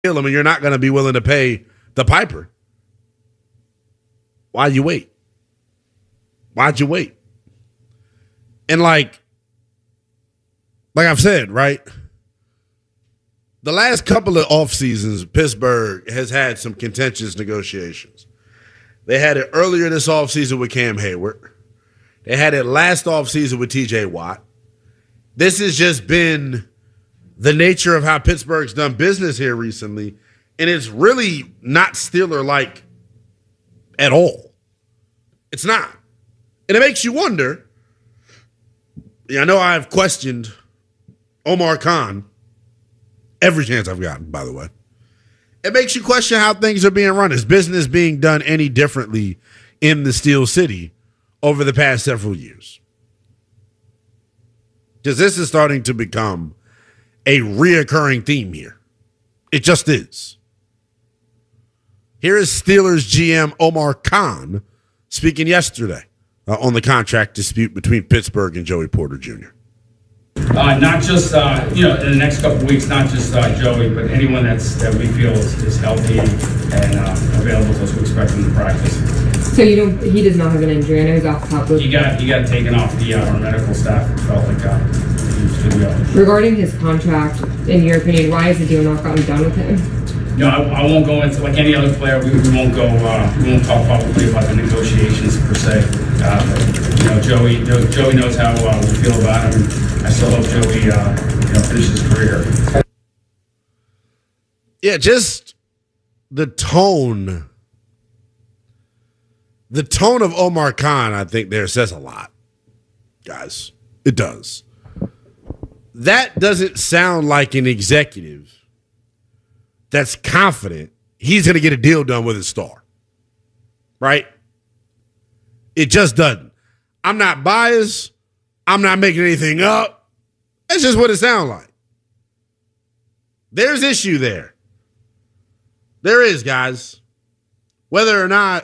kill him and you're not going to be willing to pay the piper. Why'd you wait? Why'd you wait? And like I've said, right? The last couple of off seasons, Pittsburgh has had some contentious negotiations. They had it earlier this offseason with Cam Hayward. They had it last offseason with TJ Watt. This has just been the nature of how Pittsburgh's done business here recently, and it's really not Steeler-like at all. It's not. And it makes you wonder. I know I've questioned Omar Khan every chance I've gotten, by the way. It makes you question how things are being run. Is business being done any differently in the Steel City over the past several years? Because this is starting to become a reoccurring theme here. It just is. Here is Steelers GM Omar Khan speaking yesterday on the contract dispute between Pittsburgh and Joey Porter Jr. Not just, in the next couple of weeks, not just Joey, but anyone that we feel is healthy and available to us, we expect him to practice. So he does not have an injury. I know he's off the top of. He got taken off our medical staff. It felt like he was good to go. Regarding his contract, in your opinion, why is the deal not gotten done with him? I won't go into, like any other player, we won't go, we won't talk publicly about the negotiations per se. Joey knows how we feel about him. I still hope Joey, finishes his career. Yeah, just the tone. The tone of Omar Khan, I think, there says a lot, guys. It does. That doesn't sound like an executive that's confident he's going to get a deal done with his star, right? It just doesn't. I'm not biased. I'm not making anything up. That's just what it sounds like. There's issue there. There is, guys. Whether or not,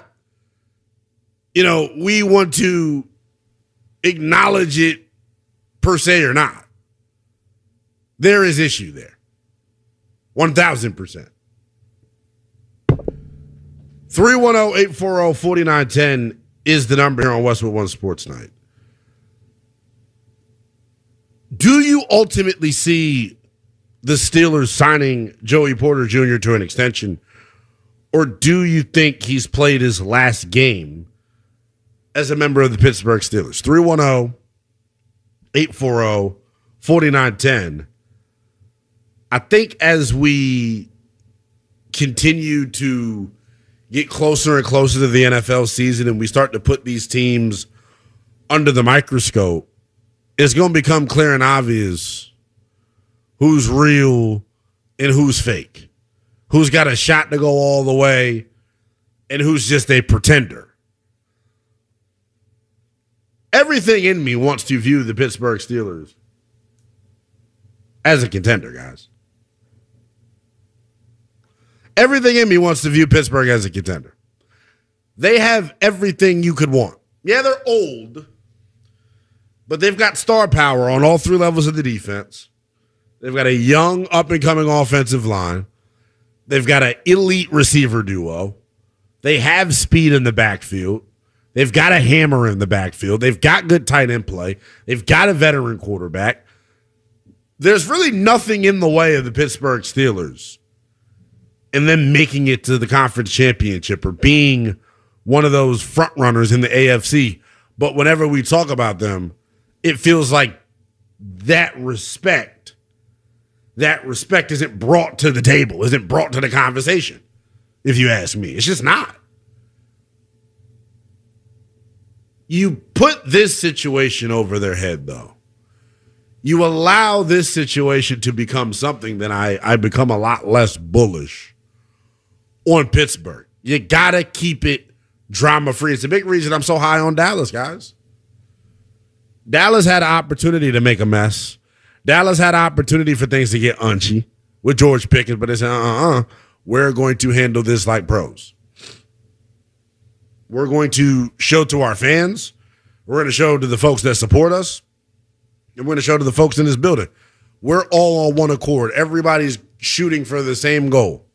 we want to acknowledge it per se or not, there is issue there. 1,000%. 310-840-4910 is the number here on Westwood One Sports Night. Do you ultimately see the Steelers signing Joey Porter Jr. to an extension, or do you think he's played his last game as a member of the Pittsburgh Steelers? 310-840-4910. I think as we continue to get closer and closer to the NFL season and we start to put these teams under the microscope, it's going to become clear and obvious who's real and who's fake, who's got a shot to go all the way and who's just a pretender. Everything in me wants to view the Pittsburgh Steelers as a contender, guys. Everything in me wants to view Pittsburgh as a contender. They have everything you could want. Yeah, they're old, but they've got star power on all three levels of the defense. They've got a young, up-and-coming offensive line. They've got an elite receiver duo. They have speed in the backfield. They've got a hammer in the backfield. They've got good tight end play. They've got a veteran quarterback. There's really nothing in the way of the Pittsburgh Steelers and them making it to the conference championship or being one of those front runners in the AFC. But whenever we talk about them, it feels like that respect isn't brought to the table, isn't brought to the conversation, if you ask me. It's just not. You put this situation over their head, though. You allow this situation to become something that I become a lot less bullish on Pittsburgh. You got to keep it drama-free. It's a big reason I'm so high on Dallas, guys. Dallas had an opportunity to make a mess. Dallas had an opportunity for things to get unchy with George Pickens, but they said, we're going to handle this like pros. We're going to show to our fans. We're going to show to the folks that support us. And we're going to show to the folks in this building. We're all on one accord. Everybody's shooting for the same goal.